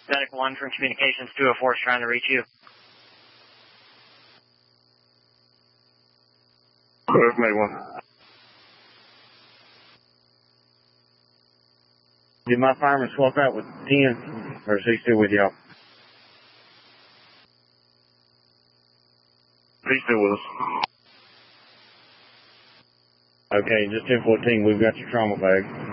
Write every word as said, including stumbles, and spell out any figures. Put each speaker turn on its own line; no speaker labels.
Medic one from Communications two oh four is trying to reach you.
Medic one.
Did my fireman swap out with ten, or is he still with y'all?
He's still with us.
Okay, just ten fourteen, we've got your trauma bag.